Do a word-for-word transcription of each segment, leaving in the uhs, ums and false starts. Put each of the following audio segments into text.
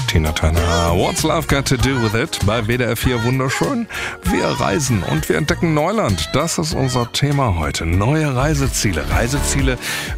Tina Turner. What's Love Got to Do with It? Bei W D R vier wunderschön. Wir reisen und wir entdecken Neuland. Das ist unser Thema heute. Neue Reiseziele. Reiseziele,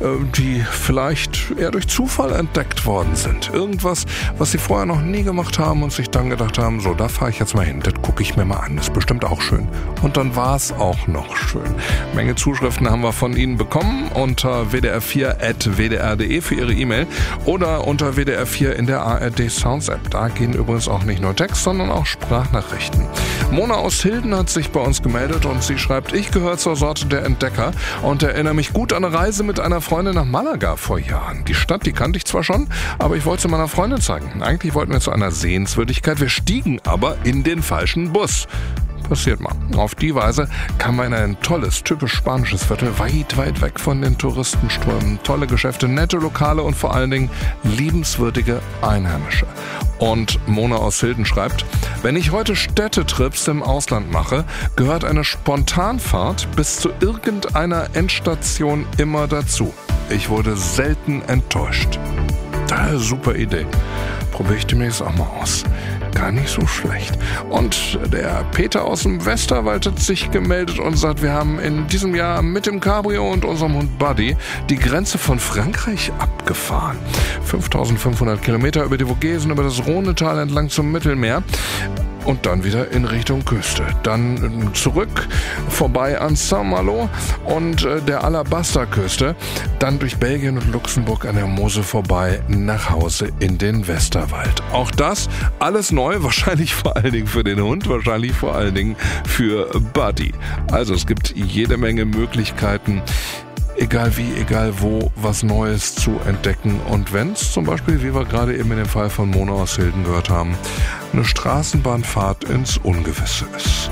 die vielleicht eher durch Zufall entdeckt worden sind. Irgendwas, was sie vorher noch nie gemacht haben und sich dann gedacht haben, so, da fahre ich jetzt mal hin. Das gucke ich mir mal an. Das ist bestimmt auch schön. Und dann war es auch noch schön. Menge Zuschriften haben wir von Ihnen bekommen unter w d r vier at w d r punkt d e für Ihre E-Mail oder unter W D R vier in der A R D Sounds App. Da gehen übrigens auch nicht nur Text, sondern auch Sprachnachrichten. Mona aus Hilden hat sich bei uns gemeldet und sie schreibt, ich gehöre zur Sorte der Entdecker und erinnere mich gut an eine Reise mit einer Freundin nach Malaga vor Jahren. Die Stadt, die kannte ich zwar schon, aber ich wollte sie meiner Freundin zeigen. Eigentlich wollten wir zu einer Sehenswürdigkeit, wir stiegen aber in den falschen Bus. Passiert mal. Auf die Weise kam man in ein tolles, typisch spanisches Viertel, weit, weit weg von den Touristenströmen. Tolle Geschäfte, nette Lokale und vor allen Dingen liebenswürdige Einheimische. Und Mona aus Hilden schreibt, wenn ich heute Städtetrips im Ausland mache, gehört eine Spontanfahrt bis zu irgendeiner Endstation immer dazu. Ich wurde selten enttäuscht. Da, super Idee. Probiere ich demnächst auch mal aus. Gar nicht so schlecht. Und der Peter aus dem Westerwald hat sich gemeldet und sagt, wir haben in diesem Jahr mit dem Cabrio und unserem Hund Buddy die Grenze von Frankreich abgefahren. fünftausendfünfhundert Kilometer über die Vogesen, über das Rhonetal entlang zum Mittelmeer. Und dann wieder in Richtung Küste. Dann zurück, vorbei an Saint-Malo und äh, der Alabaster-Küste. Dann durch Belgien und Luxemburg an der Mosel vorbei, nach Hause in den Westerwald. Auch das, alles neu, wahrscheinlich vor allen Dingen für den Hund, wahrscheinlich vor allen Dingen für Buddy. Also es gibt jede Menge Möglichkeiten, egal wie, egal wo, was Neues zu entdecken. Und wenn es zum Beispiel, wie wir gerade eben in dem Fall von Mona aus Hilden gehört haben, eine Straßenbahnfahrt ins Ungewisse ist.